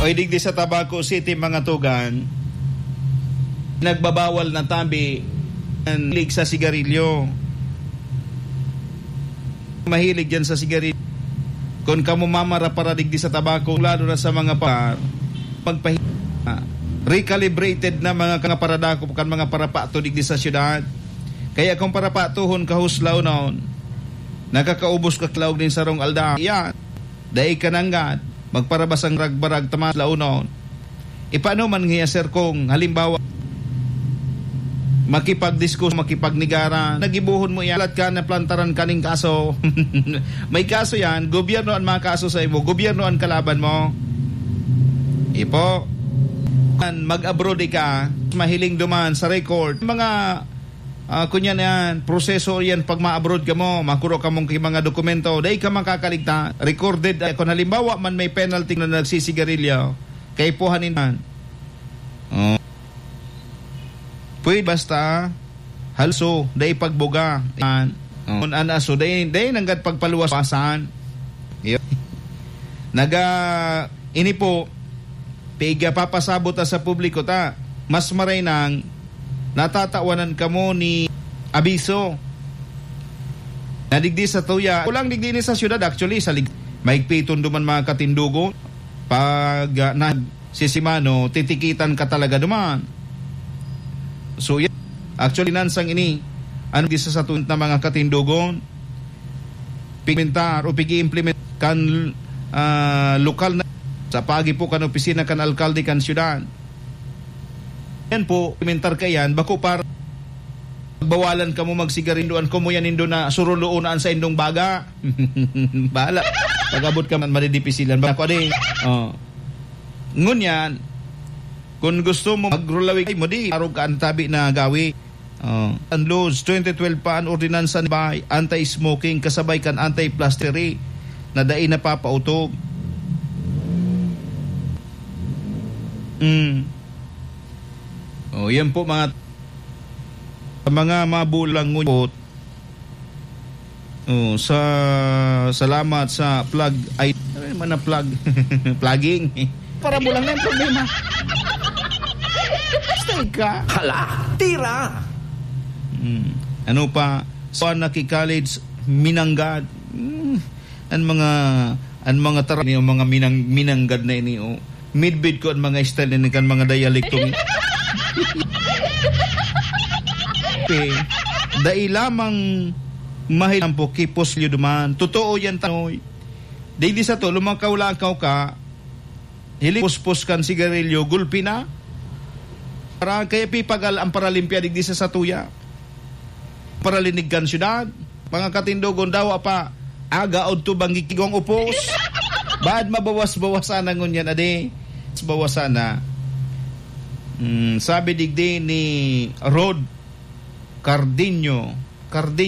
Oy digdi sa Tabaco City mga tugan, nagbabawal na tabi ang hilig sa sigarilyo. Mahilig yan sa sigarilyo. Kung kamo mamara para digdi sa tabako, lalo na sa mga recalibrated na mga paradako kan mga parapato digdi sa syudad. Kaya kung parapatuhon kahuslaw noon, nakakaubos ka klaog din sa rong alda. Yan, daig ka nanggad, magparabasang ragbarag tamas launon. Paano man nga sir kung halimbawa makipagdiskus, makipagnigara, nagibuhon mo yan, ka na plantaran kaning kaso. May kaso yan, gobyerno ang mga kaso sa imo, gobyerno ang kalaban mo. Ipo, mag-abroad ka, mahiling duman sa record, mga kunyan yan, proseso yan pag ma-abroad ka mo, makuro ka mong mga dokumento, dahi ka makakaligta, recorded, kung halimbawa man may penalty na nagsisigarilyo, kay puhanin man. Pwede basta, halso, dahi pagbuga, kung anaso, dahi nanggad pagpaluwasan. Ini po, piga papasabot sa publiko ta, mas maray nang natatawanan ka mo ni abiso. Nadigdi sa tuya. Kulang digdi ni sa syudad actually. Sa maigpiton duman mga katindugo. Pag nagsisimano, titikitan ka talaga duman. So yan. Actually nansang ini. Ano di sa tuya na mga katindugon? Pigmentar o pigi-implement kan lokal na sa pagi po kan opisina kan alkalde kan syudad. Yan po, komentar ka yan, bako para bawalan ka mo magsigarindoan ko mo yan indo na suruluunaan sa indong baga. Bahala. Pag-abot ka man maridipisilan. Bako adi. Ngunyan, kung gusto mo magrulawi mo di, arog ka ang tabi na gawi. Ang laws, 2012 pa ang ordinansa ni Bay, anti-smoking, kasabay kan anti-plastery, na dai na papautog. Yan po mga mabulang ngunit. Sa salamat sa plug ay mana plug plugging para bulang na yung problema. Stay ka. Hala, tira. Ano pa? So naki-college minanggad. Ang mga tara ni mga minanggad na ini midbid ko ang mga style ni kan mga dialektong. Dai lamang mahilang po kipos liyo duman. Totoo yan tanoy. Dili sa to, lumakaw-lakaw ka, hilipuspos kan sigarilyo, gulpi na. Para kaya pipagal ang Paralimpiadig di sa Satuya. Paralinig kan syudad. Mga katindogon daw pa, agaod to bangikigong upos. Baad mabawas-bawasan na ngunyan ade. Bawasan na. Sabi digdi ni Rod Cardinho